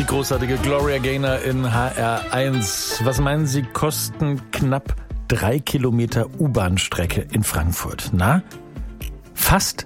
großartige Gloria Gaynor in HR1. Was meinen Sie, kosten knapp 3 Kilometer U-Bahn-Strecke in Frankfurt? Na? Fast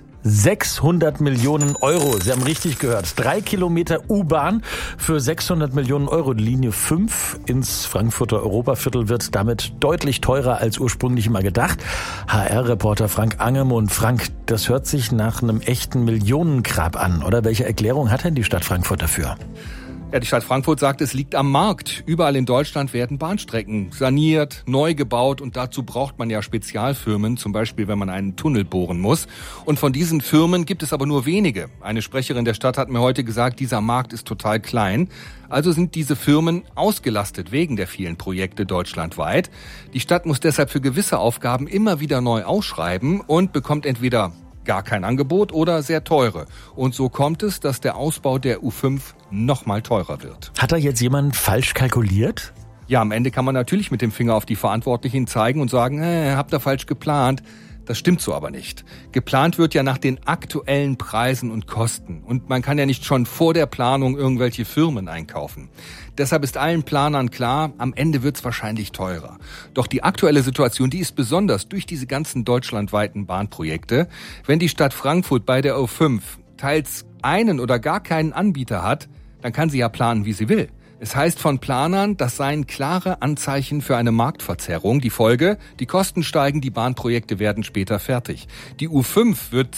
600 Millionen Euro. Sie haben richtig gehört. 3 Kilometer U-Bahn für 600 Millionen Euro. Die Linie 5 ins Frankfurter Europaviertel wird damit deutlich teurer als ursprünglich mal gedacht. HR-Reporter Frank Angermund. Frank, das hört sich nach einem echten Millionengrab an, oder? Welche Erklärung hat denn die Stadt Frankfurt dafür? Ja, die Stadt Frankfurt sagt, es liegt am Markt. Überall in Deutschland werden Bahnstrecken saniert, neu gebaut und dazu braucht man ja Spezialfirmen, zum Beispiel wenn man einen Tunnel bohren muss. Und von diesen Firmen gibt es aber nur wenige. Eine Sprecherin der Stadt hat mir heute gesagt, dieser Markt ist total klein. Also sind diese Firmen ausgelastet wegen der vielen Projekte deutschlandweit. Die Stadt muss deshalb für gewisse Aufgaben immer wieder neu ausschreiben und bekommt entweder gar kein Angebot oder sehr teure. Und so kommt es, dass der Ausbau der U5 noch mal teurer wird. Hat da jetzt jemand falsch kalkuliert? Ja, am Ende kann man natürlich mit dem Finger auf die Verantwortlichen zeigen und sagen, habt ihr falsch geplant. Das stimmt so aber nicht. Geplant wird ja nach den aktuellen Preisen und Kosten. Und man kann ja nicht schon vor der Planung irgendwelche Firmen einkaufen. Deshalb ist allen Planern klar, am Ende wird's wahrscheinlich teurer. Doch die aktuelle Situation, die ist besonders durch diese ganzen deutschlandweiten Bahnprojekte. Wenn die Stadt Frankfurt bei der U5 teils einen oder gar keinen Anbieter hat, dann kann sie ja planen, wie sie will. Es heißt von Planern, das seien klare Anzeichen für eine Marktverzerrung. Die Folge, die Kosten steigen, die Bahnprojekte werden später fertig. Die U5 wird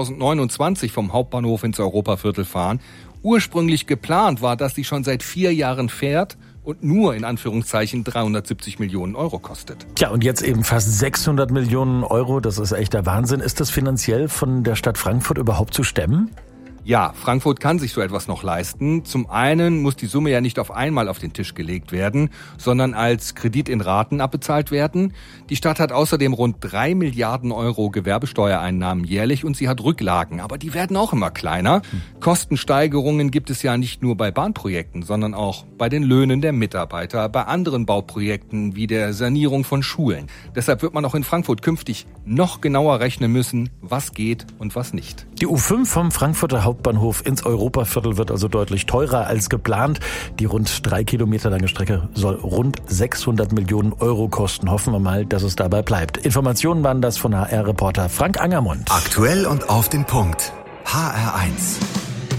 2029 vom Hauptbahnhof ins Europaviertel fahren. Ursprünglich geplant war, dass sie schon seit 4 Jahren fährt und nur in Anführungszeichen 370 Millionen Euro kostet. Tja, und jetzt eben fast 600 Millionen Euro, das ist echt der Wahnsinn. Ist das finanziell von der Stadt Frankfurt überhaupt zu stemmen? Ja, Frankfurt kann sich so etwas noch leisten. Zum einen muss die Summe ja nicht auf einmal auf den Tisch gelegt werden, sondern als Kredit in Raten abbezahlt werden. Die Stadt hat außerdem rund 3 Milliarden Euro Gewerbesteuereinnahmen jährlich und sie hat Rücklagen, aber die werden auch immer kleiner. Kostensteigerungen gibt es ja nicht nur bei Bahnprojekten, sondern auch bei den Löhnen der Mitarbeiter, bei anderen Bauprojekten wie der Sanierung von Schulen. Deshalb wird man auch in Frankfurt künftig noch genauer rechnen müssen, was geht und was nicht. Die U5 vom Frankfurter Hauptbahnhof ins Europaviertel wird also deutlich teurer als geplant. Die rund 3 Kilometer lange Strecke soll rund 600 Millionen Euro kosten. Hoffen wir mal, dass es dabei bleibt. Informationen waren das von HR-Reporter Frank Angermund. Aktuell und auf den Punkt. HR1.